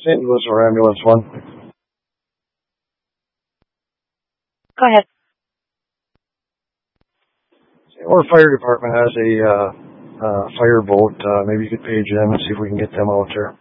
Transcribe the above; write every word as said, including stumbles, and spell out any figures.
Saint Louis or ambulance one. Go ahead. Or fire department has a uh, uh, fireboat. Uh, maybe you could page them and see if we can get them out there.